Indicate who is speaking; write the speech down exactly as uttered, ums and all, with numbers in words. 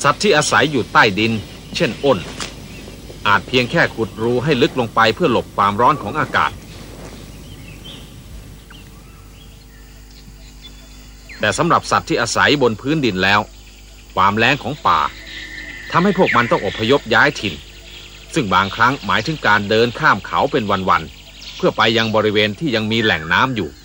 Speaker 1: สัตว์ที่อาศัยอยู่ใต้ดินเช่นอ้นอาจเพียงแค่ขุดรูให้ลึกลงไปเพื่อหลบความร้อนของอากาศแต่สำหรับสัตว์ที่อาศัยบนพื้นดินแล้วความแล้งของป่าทำให้พวกมันต้องอพยพย้ายถิ่นซึ่งบางครั้งหมายถึงการเดินข้ามเขาเป็นวันๆเพื่อไปยังบริเวณที่ยังมีแหล่งน้ำอยู่